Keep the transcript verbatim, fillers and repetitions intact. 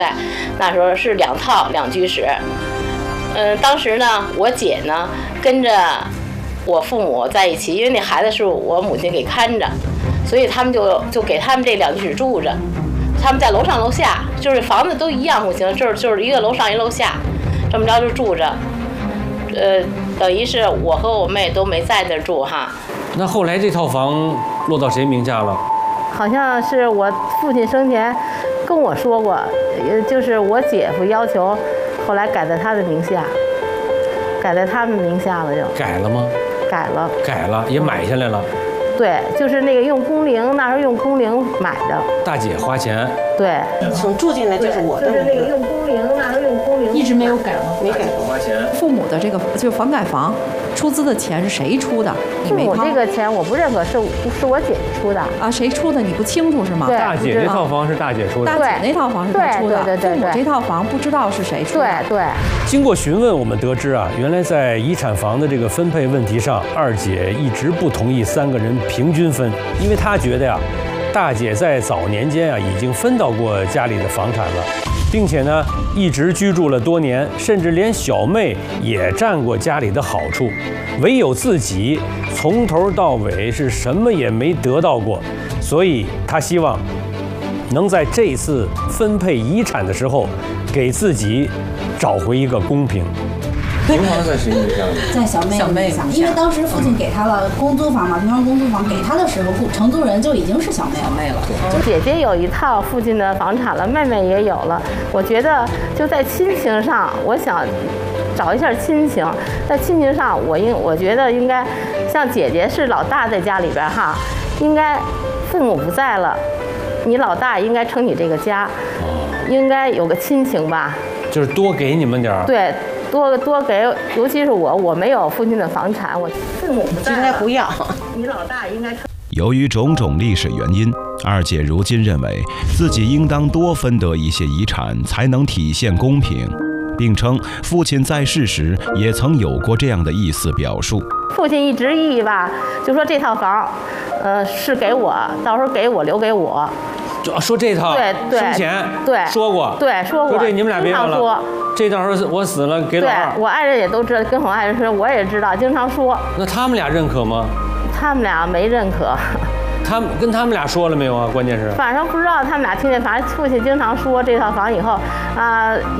那时候是两套两居室。嗯，当时呢，我姐呢跟着我父母在一起，因为那孩子是我母亲给看着，所以他们就就给他们这两居室住着。他们在楼上楼下，就是房子都一样户型，就是就是一个楼上一楼下，这么着就住着。呃，等于是我和我妹都没在那儿住哈。 那后来这套房落到谁名下了？ 好像是我父亲生前跟我说过，呃，就是我姐夫要求，后来改在他的名下，改在他们名下了就。 改了吗？ 改了。 改了，也买下来了。 对，就是那个用工龄，那时候用工龄买的。 大姐花钱。 对， 从住进来就是我的。 就是那个用工龄，那时候用工龄。 一直没有改吗？ 没改。 花钱。 父母的这个就房改房出资的钱是谁出的？ 父母这个钱我不认可，是是我姐出的。 啊，谁出的你不清楚是吗？ 对， 大姐那套房是大姐出的。 大姐那套房是她出的。 对对对对。 父母这套房不知道是谁出的。 对对。 经过询问，我们得知啊，原来在遗产房的这个分配问题上，二姐一直不同意三个人平均分，因为她觉得呀，大姐在早年间啊已经分到过家里的房产了，并且呢一直居住了多年，甚至连小妹也占过家里的好处，唯有自己从头到尾是什么也没得到过，所以她希望能在这次分配遗产的时候，给自己找回一个公平。 平房在谁名下？ 在小妹名下，因为当时父亲给她了公租房嘛，平房公租房给她的时候，承租人就已经是小妹小妹了。 就姐姐有一套父亲的房产了，妹妹也有了。我觉得就在亲情上，我想找一下亲情，在亲情上，我应我觉得应该像姐姐是老大在家里边哈，应该父母不在了，你老大应该撑起这个家，应该有个亲情吧。 就是多给你们点儿。 对。多多给，尤其是我，我没有父亲的房产，我父母不在了， 应该不要。 你老大应该。 由于种种历史原因，二姐如今认为自己应当多分得一些遗产，才能体现公平，并称父亲在世时也曾有过这样的意思表述。 父亲一直意吧，就说这套房，呃，是给我，到时候给我留给我。 说这套对对生前对说过对说过， 说这你们俩别忘了，这到时候我死了给老二。 对，我爱人也都知道，跟我爱人说，我也知道，经常说。 那他们俩认可吗？ 他们俩没认可。 他们跟他们俩说了没有啊？关键是。 反正不知道他们俩听见，反正父亲经常说这套房以后，啊、呃，